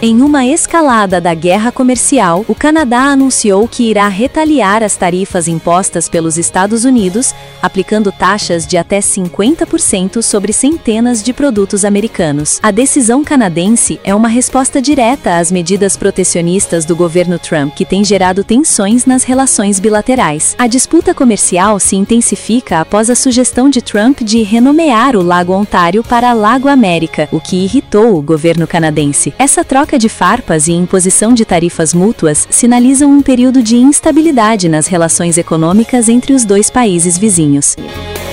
Em uma escalada da guerra comercial, o Canadá anunciou que irá retaliar as tarifas impostas pelos Estados Unidos, aplicando taxas de até 50% sobre centenas de produtos americanos. A decisão canadense é uma resposta direta às medidas protecionistas do governo Trump, que tem gerado tensões nas relações bilaterais. A disputa comercial se intensifica após a sugestão de Trump de renomear o Lago Ontário para Lago América, o que irritou o governo canadense. Essa troca de farpas e imposição de tarifas mútuas sinalizam um período de instabilidade nas relações econômicas entre os dois países vizinhos.